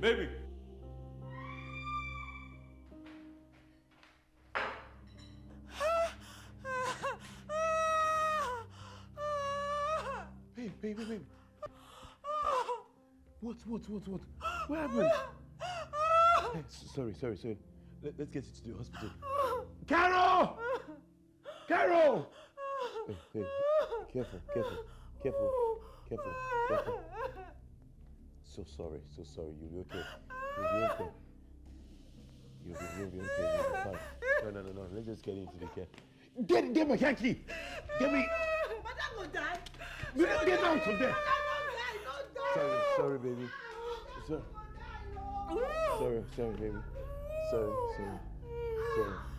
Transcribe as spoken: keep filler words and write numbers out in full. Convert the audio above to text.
Baby! Babe, baby, baby. What, what, what, what? What happened? Hey, sorry, sorry, sorry. Let, let's get you to the hospital. Carol! Carol! Hey, hey, careful, careful, careful, careful, careful. So sorry, so sorry. You'll be okay. You'll be okay. You'll be, you'll be okay. You'll be fine. No, no, no, no. Let's just get into the care. Get, get my car key. Get me. Madam will die. Get, get out from there. Don't die, Sorry, sorry, baby. Sorry. Sorry, sorry, baby. Sorry, sorry, sorry.